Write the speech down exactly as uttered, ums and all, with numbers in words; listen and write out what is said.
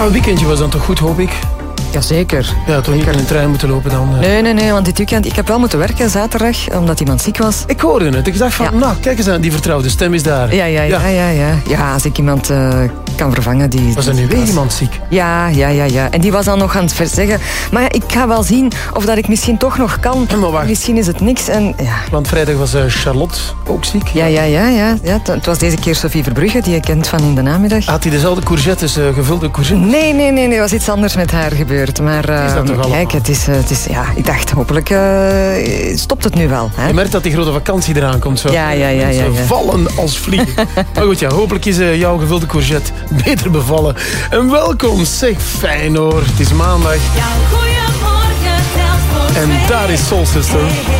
een weekendje was dan toch goed, hoop ik? Jazeker. Ja, toch niet in een trein moeten lopen dan? Uh... Nee, nee, nee, want dit weekend... Ik heb wel moeten werken zaterdag, omdat iemand ziek was. Ik hoorde het. Ik dacht van, ja. nou, kijk eens aan, die vertrouwde stem is daar. Ja, ja, ja, ja. Ja, ja. ja als ik iemand uh, kan vervangen die... Was er nu weer iemand ziek? Ja, ja, ja, ja. En die was dan nog aan het zeggen. Maar ja, ik ga wel zien of dat ik misschien toch nog kan. Misschien is het niks. En, ja. Want vrijdag was uh, Charlotte ook ziek. Ja, ja, ja. ja, ja. Het was deze keer Sophie Verbrugge, die je kent van in de namiddag. Had hij dezelfde courgettes, uh, gevulde courgettes? Nee, nee, nee, nee. Er was iets anders met haar gebeurd. Maar uh, kijk, het is, het is... Ja, ik dacht, hopelijk uh, stopt het nu wel. Hè? Je merkt dat die grote vakantie eraan komt. Zo. Ja, ja, ja. ja, Ze ja. vallen als vliegen. Maar goed, ja, hopelijk is uh, jouw gevulde courgette beter bevallen. En welkom, zeg fijn hoor. Het is maandag. Jouw goeiemorgen telt voor En daar is Soul Sister.